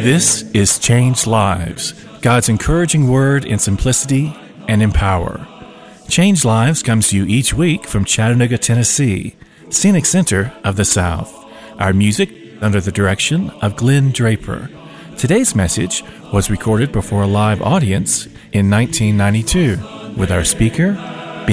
This is Changed Lives, God's encouraging word in simplicity and in power. Changed Lives comes to you each week from Chattanooga, Tennessee, Scenic Center of the South. Our music under the direction of Glenn Draper. Today's message was recorded before a live audience in 1992 with our speaker,